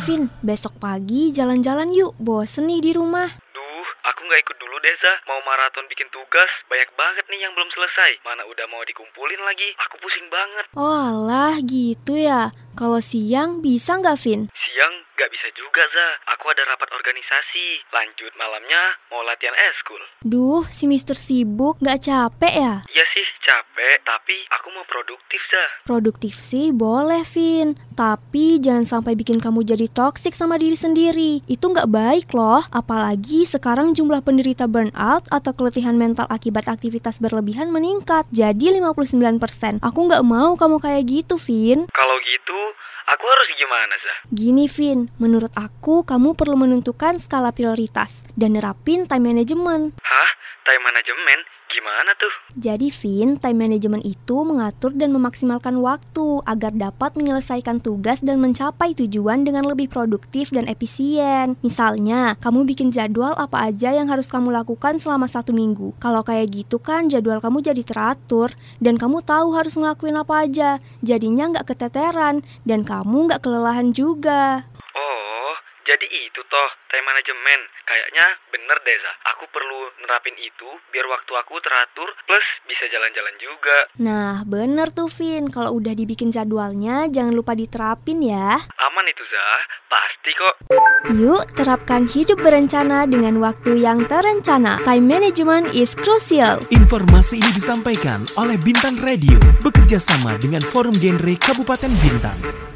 Vin, besok pagi jalan-jalan yuk, bosen nih di rumah. Aku nggak ikut dulu deh, Za. Mau maraton bikin tugas, banyak banget nih yang belum selesai. Mana udah mau dikumpulin lagi, aku pusing banget. Oh alah, gitu ya. Kalau siang bisa nggak, Vin? Siang nggak bisa juga, Za. Aku ada rapat organisasi. Lanjut malamnya mau latihan eskul. Duh, si Mister sibuk, nggak capek ya? Iya sih, capek. Tapi aku mau produktif, Za. Produktif sih boleh, Vin. Tapi jangan sampai bikin kamu jadi toksik sama diri sendiri. Itu nggak baik loh. Apalagi sekarang jumlah penderita burnout atau keletihan mental akibat aktivitas berlebihan meningkat. Jadi 59%. Aku nggak mau kamu kayak gitu, Vin. Kalau gitu, aku harus gimana, Za? Gini, Vin. Menurut aku, kamu perlu menentukan skala prioritas dan nerapin time management. Hah? Time management? Gimana tuh? Jadi, Vin, time management itu mengatur dan memaksimalkan waktu agar dapat menyelesaikan tugas dan mencapai tujuan dengan lebih produktif dan efisien. Misalnya, kamu bikin jadwal apa aja yang harus kamu lakukan selama 1 minggu. Kalau kayak gitu kan jadwal kamu jadi teratur dan kamu tahu harus ngelakuin apa aja. Jadinya nggak keteteran dan kamu nggak kelelahan juga. Oh, jadi itu toh time management. Kayaknya bener deh, Za. Aku perlu nerapin itu biar waktu aku teratur plus bisa jalan-jalan juga. Nah, bener tuh, Vin. Kalau udah dibikin jadwalnya, jangan lupa diterapin ya. Aman itu, Za. Pasti kok. Yuk, terapkan hidup berencana dengan waktu yang terencana. Time management is crucial. Informasi ini disampaikan oleh Bintan Radio bekerja sama dengan Forum Genre Kabupaten Bintan.